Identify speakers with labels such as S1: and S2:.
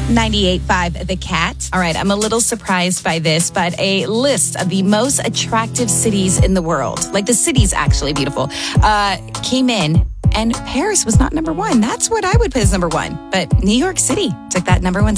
S1: 98.5 The Cat. All right, I'm a little surprised by this, but a list of the most attractive cities in the world, like the city's actually beautiful, came in, and Paris was not number one. That's what I would put as number one. But New York City took that number one